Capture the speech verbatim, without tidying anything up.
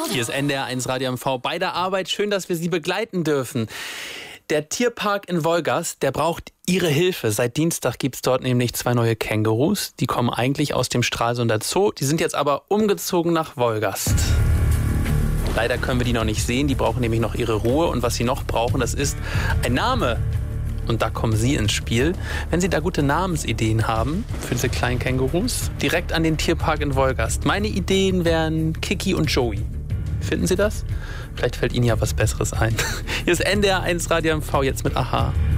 Hier ist N D R eins Radio M V bei der Arbeit. Schön, dass wir Sie begleiten dürfen. Der Tierpark in Wolgast, der braucht Ihre Hilfe. Seit Dienstag gibt es dort nämlich zwei neue Kängurus. Die kommen eigentlich aus dem Stralsunder Zoo. Die sind jetzt aber umgezogen nach Wolgast. Leider können wir die noch nicht sehen. Die brauchen nämlich noch ihre Ruhe. Und was sie noch brauchen, das ist ein Name. Und da kommen Sie ins Spiel. Wenn Sie da gute Namensideen haben für diese kleinen Kängurus, direkt an den Tierpark in Wolgast. Meine Ideen wären Kiki und Joey. Finden Sie das? Vielleicht fällt Ihnen ja was Besseres ein. Hier ist N D R eins Radio M V jetzt mit Aha.